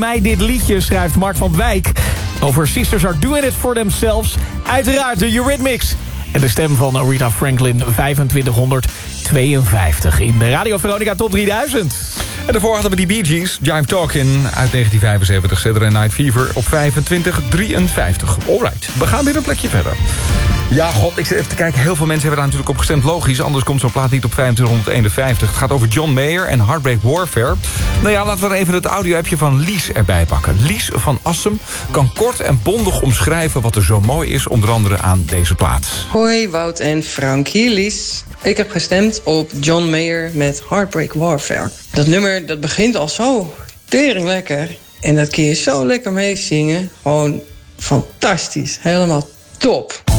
Mij dit liedje, schrijft Mark van Wijk. Over Sisters Are Doing It For Themselves. Uiteraard de Eurythmics. En de stem van Aretha Franklin, 2552 in de Radio Veronica Top 3000. En daarvoor hadden we die Bee Gees, Jive Talkin' uit 1975. Saturday Night Fever op 2553. Alright, we gaan weer een plekje verder. Ja, god, ik zit even te kijken. Heel veel mensen hebben daar natuurlijk op gestemd. Logisch, anders komt zo'n plaat niet op 2551. Het gaat over John Mayer en Heartbreak Warfare. Nou ja, laten we er even het audio-appje van Lies erbij pakken. Lies van Assem kan kort en bondig omschrijven wat er zo mooi is, onder andere aan deze plaat. Hoi, Wout en Frank. Hier Lies. Ik heb gestemd op John Mayer met Heartbreak Warfare. Dat nummer, dat begint al zo tering lekker. En dat kun je zo lekker meezingen. Gewoon fantastisch. Helemaal top.